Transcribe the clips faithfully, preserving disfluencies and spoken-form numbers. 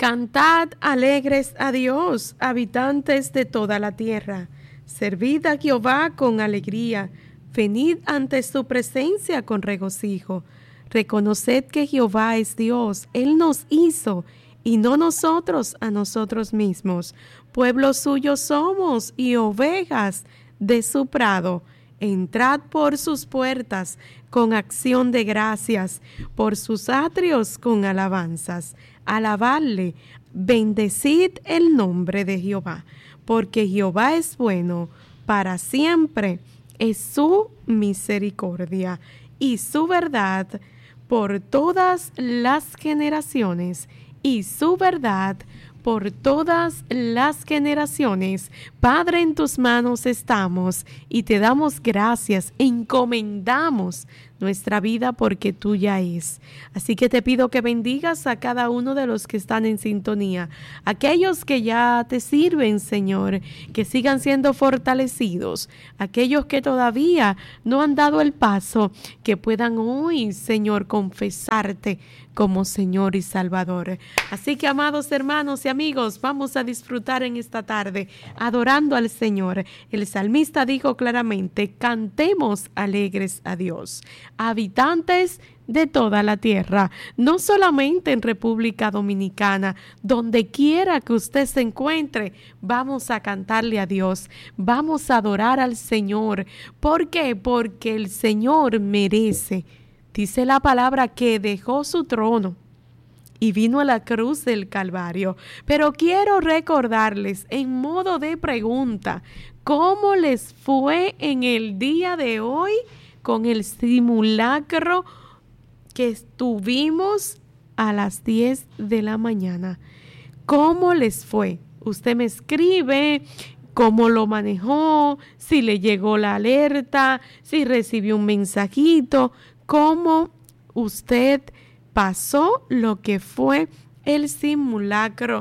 Cantad alegres a Dios, habitantes de toda la tierra. Servid a Jehová con alegría. Venid ante su presencia con regocijo. Reconoced que Jehová es Dios. Él nos hizo y no nosotros a nosotros mismos. Pueblo suyo somos y ovejas de su prado. Entrad por sus puertas con acción de gracias, por sus atrios con alabanzas. Alabadle, bendecid el nombre de Jehová, porque Jehová es bueno, para siempre es su misericordia y su verdad por todas las generaciones, y su verdad por todas las generaciones. Padre, en tus manos estamos y te damos gracias, encomendamos nuestra vida porque tuya es. Así que te pido que bendigas a cada uno de los que están en sintonía, aquellos que ya te sirven, Señor, que sigan siendo fortalecidos, aquellos que todavía no han dado el paso, que puedan hoy, Señor, confesarte como Señor y Salvador. Así que, amados hermanos y amigos, vamos a disfrutar en esta tarde adorando al Señor. El salmista dijo claramente: cantemos alegres a Dios, habitantes de toda la tierra, no solamente en República Dominicana, donde quiera que usted se encuentre, vamos a cantarle a Dios, vamos a adorar al Señor. ¿Por qué? Porque el Señor merece. Dice la palabra que dejó su trono y vino a la cruz del Calvario. Pero quiero recordarles en modo de pregunta, ¿cómo les fue en el día de hoy con el simulacro que estuvimos a las diez de la mañana? ¿Cómo les fue? Usted me escribe cómo lo manejó, si le llegó la alerta, si recibió un mensajito, cómo usted pasó lo que fue el simulacro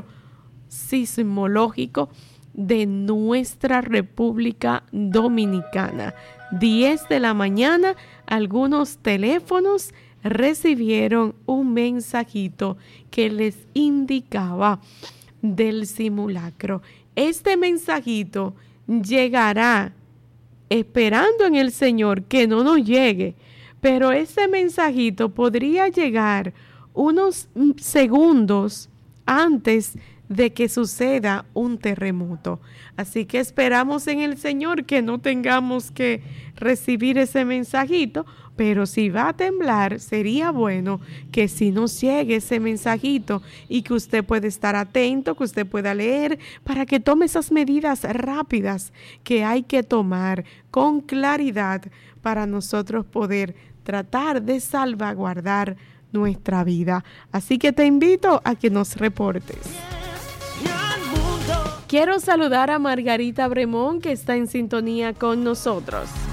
sismológico de nuestra República Dominicana. diez de la mañana, algunos teléfonos recibieron un mensajito que les indicaba del simulacro. Este mensajito llegará, esperando en el Señor que no nos llegue, pero ese mensajito podría llegar unos segundos antes de que suceda un terremoto. Así que esperamos en el Señor que no tengamos que recibir ese mensajito, pero si va a temblar, sería bueno que si nos llegue ese mensajito y que usted pueda estar atento, que usted pueda leer, para que tome esas medidas rápidas que hay que tomar con claridad para nosotros poder tratar de salvaguardar nuestra vida. Así que te invito a que nos reportes. Quiero saludar a Margarita Bremón, que está en sintonía con nosotros.